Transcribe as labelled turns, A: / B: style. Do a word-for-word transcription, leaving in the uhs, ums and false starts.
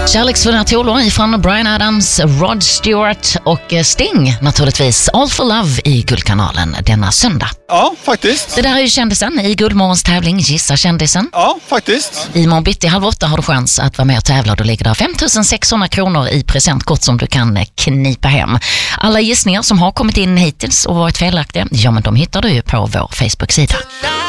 A: Kärleksfulla toner ifrån Bryan Adams, Rod Stewart och Sting naturligtvis. All for Love i Guldkanalen denna söndag.
B: Ja, faktiskt.
A: Det där är ju kändisen i Guldmorgons tävling Gissa kändisen.
B: Ja, faktiskt.
A: I morgon bitti halv åtta har du chans att vara med och tävla. Då ligger det fem tusen sexhundra kronor i presentkort som du kan knipa hem. Alla gissningar som har kommit in hittills och varit felaktiga, ja men de hittar du ju på vår Facebook-sida.